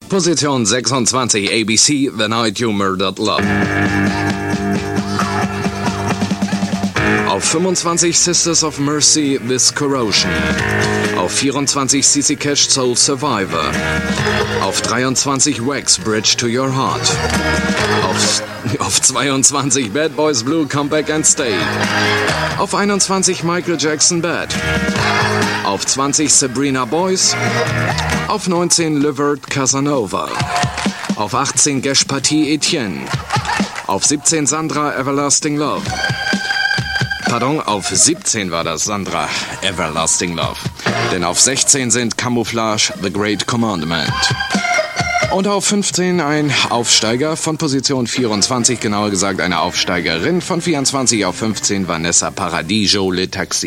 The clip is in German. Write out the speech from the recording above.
Position 26 ABC, The Night You Murdered Love. Auf 25 Sisters of Mercy, This Corrosion. Auf 24 CC Cash, Soul Survivor. Auf 23 Wax, Bridge to Your Heart. Auf 22 Bad Boys Blue, Come Back and Stay. Auf 21 Michael Jackson, Bad. Auf 20 Sabrina Boys. Auf 19 Levert, Casanova. Auf 18 Gesh Paty, Etienne. Auf 17 Sandra, Everlasting Love. Pardon, auf 17 war das Sandra, Everlasting Love. Denn auf 16 sind Camouflage, The Great Commandment. Und auf 15 ein Aufsteiger von Position 24, genauer gesagt eine Aufsteigerin von 24 auf 15, Vanessa Paradiso, Le Taxi.